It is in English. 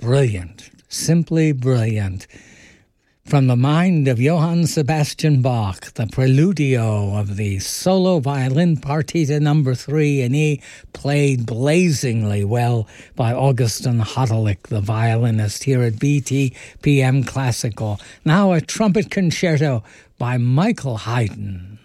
brilliant, simply brilliant. From the mind of Johann Sebastian Bach, the Preludio of the solo violin partita number 3 in E, played blazingly well by Augustin Hotelich, the violinist here at BTPM Classical. Now a trumpet concerto by Michael Haydn.